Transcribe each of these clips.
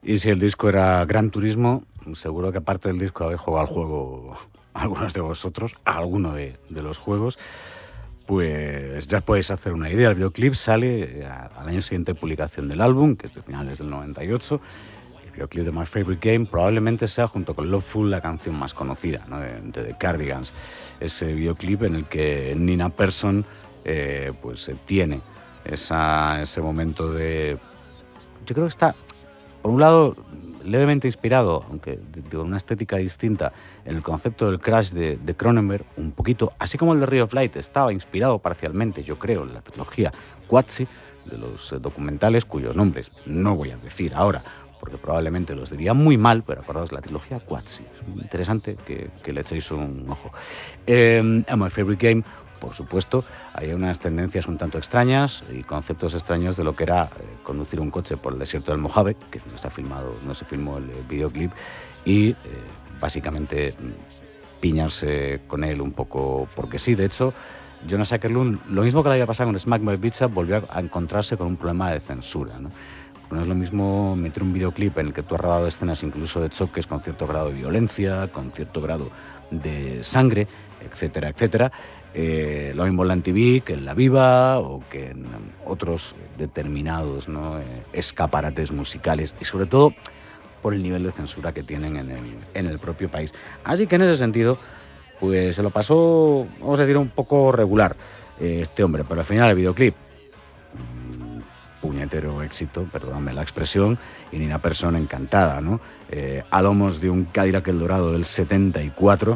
Y si el disco era Gran Turismo, seguro que aparte del disco habéis jugado al juego algunos de vosotros, a alguno de los juegos, pues ya os podéis hacer una idea. El videoclip sale al año siguiente de publicación del álbum, que es de finales del 98. El videoclip de My Favorite Game probablemente sea, junto con Loveful, la canción más conocida, ¿no?, de The Cardigans. Ese videoclip en el que Nina Persson pues tiene ese momento de... Yo creo que está, por un lado, levemente inspirado, aunque de una estética distinta, en el concepto del Crash de Cronenberg, un poquito, así como el de Ray of Light estaba inspirado parcialmente, yo creo, en la trilogía Qatsi, de los documentales cuyos nombres no voy a decir ahora, porque probablemente los diría muy mal, pero acordaos, la trilogía Qatsi, es muy interesante que le echéis un ojo. A My Favorite Game, por supuesto, hay unas tendencias un tanto extrañas y conceptos extraños de lo que era conducir un coche por el desierto del Mojave, que no se filmó el videoclip, y básicamente piñarse con él un poco porque sí. De hecho, Jonas Åkerlund, lo mismo que le había pasado con Smack My Pizza, volvió a encontrarse con un problema de censura, ¿no? No es lo mismo meter un videoclip en el que tú has rodado escenas incluso de choques con cierto grado de violencia, con cierto grado de sangre, etcétera, etcétera. Lo mismo en la MTV que en La Viva o que en otros determinados, ¿no?, escaparates musicales, y sobre todo por el nivel de censura que tienen en el propio país. Así que en ese sentido, pues se lo pasó, vamos a decir, un poco regular este hombre, pero al final el videoclip, puñetero éxito, perdóname la expresión, y Nina Persson encantada, ¿no? A lomos de un Cadillac El Dorado del 74,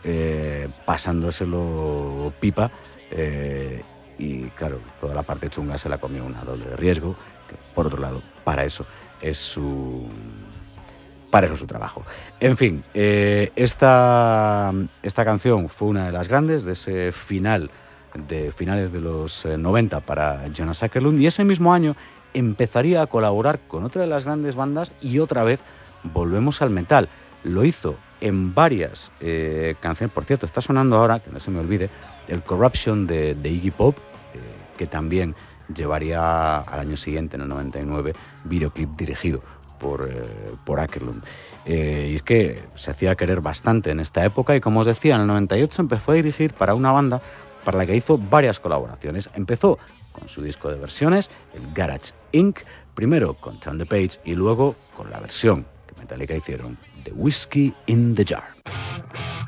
pasándoselo pipa, y claro, toda la parte chunga se la comió una doble de riesgo, que por otro lado, para eso es su trabajo. En fin, esta canción fue una de las grandes de ese final de finales de los 90 para Jonas Åkerlund, y ese mismo año empezaría a colaborar con otra de las grandes bandas y otra vez volvemos al metal. Lo hizo en varias canciones. Por cierto, está sonando ahora, que no se me olvide, el Corruption de Iggy Pop, que también llevaría al año siguiente, en el 99, videoclip dirigido por Åkerlund. Y es que se hacía querer bastante en esta época, y como os decía, en el 98 empezó a dirigir para una banda para la que hizo varias colaboraciones. Empezó con su disco de versiones, el Garage Inc., primero con Turn the Page y luego con la versión que Metallica hicieron de Whiskey in the Jar.